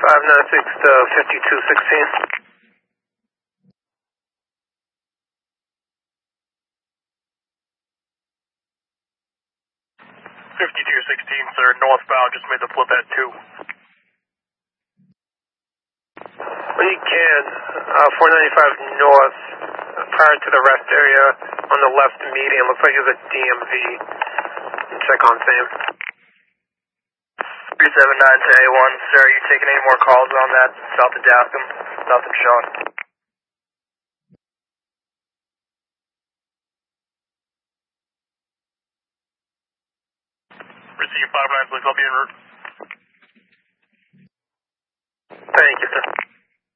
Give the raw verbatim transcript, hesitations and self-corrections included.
five nine six to fifty-two sixteen. fifty-two sixteen, sir, northbound, just made the flip at two. When you can, uh, four ninety-five north, uh, prior to the rest area, on the left median, looks like there's a D M V. Check on same. three seven nine to A one, sir, are you taking any more calls on that, south of Dascom? Nothing showing. Receive five nine, please, I'll be en route. Thank you, sir.